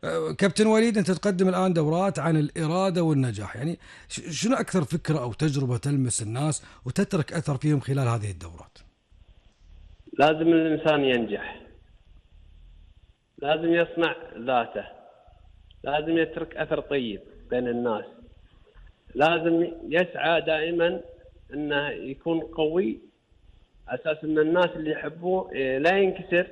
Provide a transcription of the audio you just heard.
كابتن وليد، أنت تقدم الآن دورات عن الإرادة والنجاح، يعني شنو أكثر فكرة أو تجربة تلمس الناس وتترك أثر فيهم خلال هذه الدورات؟ لازم الإنسان ينجح، لازم يصنع ذاته، لازم يترك أثر طيب بين الناس، لازم يسعى دائما أنه يكون قوي، أساس أن الناس اللي يحبوه لا ينكسر